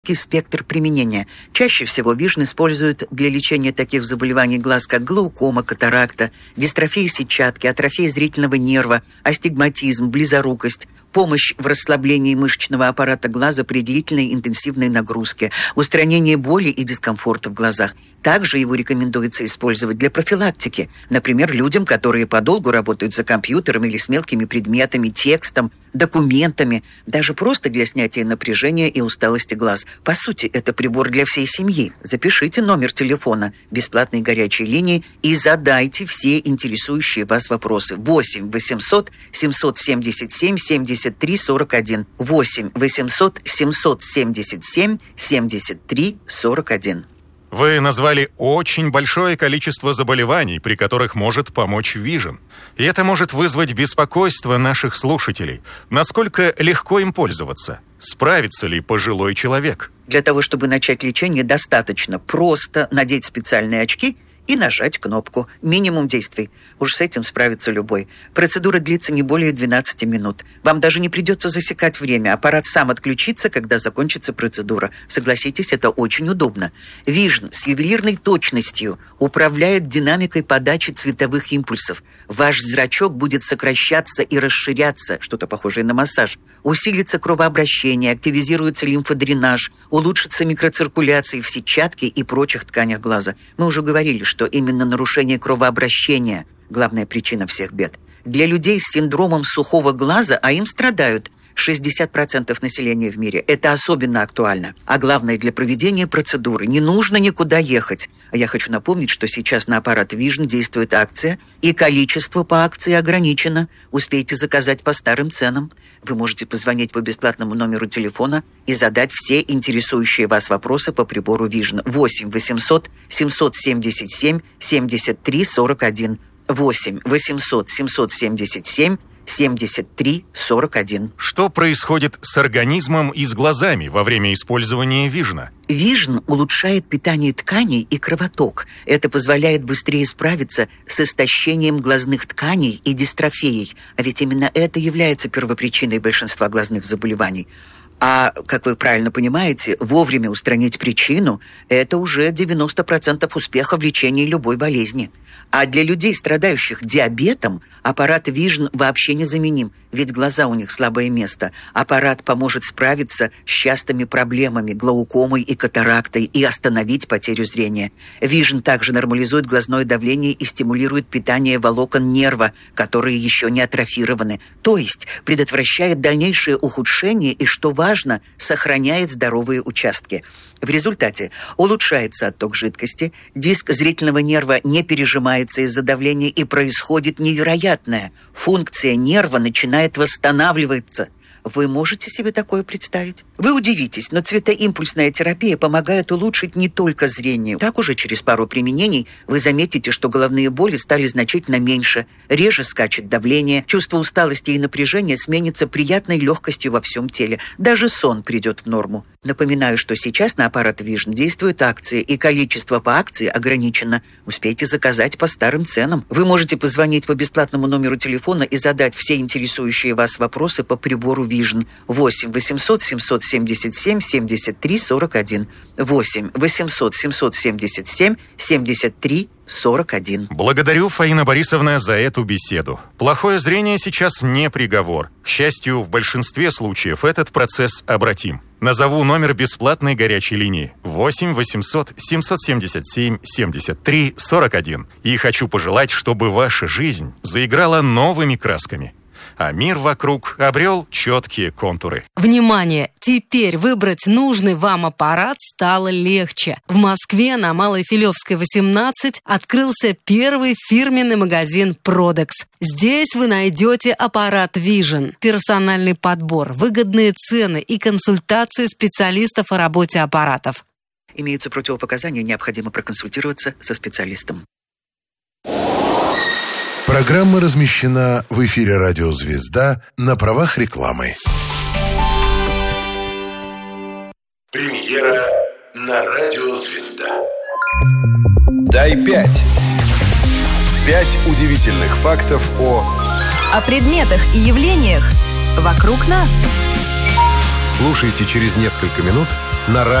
спектр применения. Чаще всего Vision используют для лечения таких заболеваний глаз, как глаукома, катаракта, дистрофия сетчатки, атрофия зрительного нерва, астигматизм, близорукость, помощь в расслаблении мышечного аппарата глаза при длительной интенсивной нагрузке, устранение боли и дискомфорта в глазах. Также его рекомендуется использовать для профилактики. Например, людям, которые подолгу работают за компьютером или с мелкими предметами, текстом, документами, даже просто для снятия напряжения и усталости глаз. По сути, это прибор для всей семьи. Запишите номер телефона бесплатной горячей линии и задайте все интересующие вас вопросы. 8 800 777 73 41. 8 800 777 73 41. Вы назвали очень большое количество заболеваний, при которых может помочь Vision. И это может вызвать беспокойство наших слушателей. Насколько легко им пользоваться? Справится ли пожилой человек? Для того, чтобы начать лечение, достаточно просто надеть специальные очки и нажать кнопку. Минимум действий. Уж с этим справится любой. Процедура длится не более 12 минут. Вам даже не придется засекать время. Аппарат сам отключится, когда закончится процедура. Согласитесь, это очень удобно. Vision с ювелирной точностью управляет динамикой подачи цветовых импульсов. Ваш зрачок будет сокращаться и расширяться, что-то похожее на массаж. Усилится кровообращение, активизируется лимфодренаж, улучшится микроциркуляция в сетчатке и прочих тканях глаза. Мы уже говорили, что именно нарушение кровообращения – главная причина всех бед. Для людей с синдромом сухого глаза, а им страдают 60% населения в мире, это особенно актуально. А главное, для проведения процедуры не нужно никуда ехать. А я хочу напомнить, что сейчас на аппарат Vision действует акция, и количество по акции ограничено. Успейте заказать по старым ценам. Вы можете позвонить по бесплатному номеру телефона и задать все интересующие вас вопросы по прибору Vision. 8 800 777 73 41. 8 800 777 73 41. Что происходит с организмом и с глазами во время использования Vision? Vision улучшает питание тканей и кровоток. Это позволяет быстрее справиться с истощением глазных тканей и дистрофией. А ведь именно это является первопричиной большинства глазных заболеваний. А, как вы правильно понимаете, вовремя устранить причину – это уже 90% успеха в лечении любой болезни. А для людей, страдающих диабетом, аппарат Vision вообще незаменим, ведь глаза у них слабое место. Аппарат поможет справиться с частыми проблемами, глаукомой и катарактой, и остановить потерю зрения. Vision также нормализует глазное давление и стимулирует питание волокон нерва, которые еще не атрофированы. То есть предотвращает дальнейшее ухудшение и, что важно, сохраняет здоровые участки. В результате улучшается отток жидкости, диск зрительного нерва не пережимается из-за давления, и происходит невероятное. Функция нерва начинает восстанавливаться. Вы можете себе такое представить? Вы удивитесь, но цветоимпульсная терапия помогает улучшить не только зрение. Так уже через пару применений вы заметите, что головные боли стали значительно меньше, реже скачет давление, чувство усталости и напряжения сменится приятной легкостью во всем теле. Даже сон придет в норму. Напоминаю, что сейчас на аппарат Vision действует акция, и количество по акции ограничено. Успейте заказать по старым ценам. Вы можете позвонить по бесплатному номеру телефона и задать все интересующие вас вопросы по прибору Vision. 8 800 777 73 41. 8 800 777 73 41. Благодарю, Фаина Борисовна, за эту беседу. Плохое зрение сейчас не приговор. К счастью, в большинстве случаев этот процесс обратим. Назову номер бесплатной горячей линии 8 800 777 73 41. И хочу пожелать, чтобы ваша жизнь заиграла новыми красками, а мир вокруг обрел четкие контуры. Внимание! Теперь выбрать нужный вам аппарат стало легче. В Москве на Малой Филевской, 18 открылся первый фирменный магазин Prodex. Здесь вы найдете аппарат Vision, персональный подбор, выгодные цены и консультации специалистов о работе аппаратов. Имеются противопоказания, необходимо проконсультироваться со специалистом. Программа размещена в эфире «Радио Звезда» на правах рекламы. Премьера на «Радио Звезда». Дай 5. 5 удивительных фактов о предметах и явлениях вокруг нас. Слушайте через несколько минут на